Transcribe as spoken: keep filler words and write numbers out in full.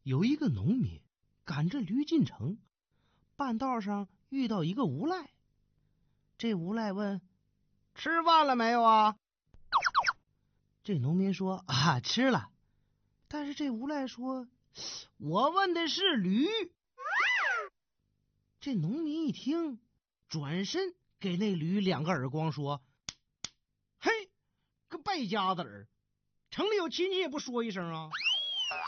有一个农民赶着驴进城，半道上遇到一个无赖。这无赖问：吃饭了没有啊？这农民说：啊，吃了。但是这无赖说：我问的是驴。这农民一听，转身给那驴两个耳光，说：嘿，个败家子儿，城里有亲戚也不说一声啊！